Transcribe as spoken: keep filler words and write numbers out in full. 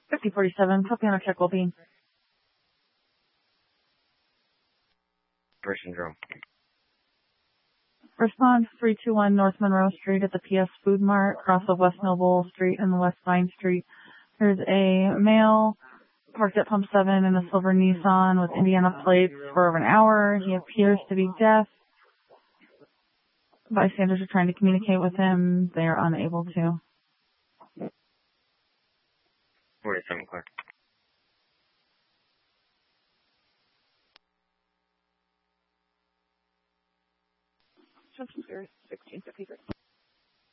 fifty forty-seven, copy on a check will be. First syndrome. Respond three two one North Monroe Street at the P S Food Mart, across of West Noble Street and the West Vine Street. There's a male parked at Pump seven in a silver Nissan with Indiana plates for over an hour. He appears to be deaf. Bystanders are trying to communicate with him. They are unable to. forty-seven, clear. sixteen fifty-three.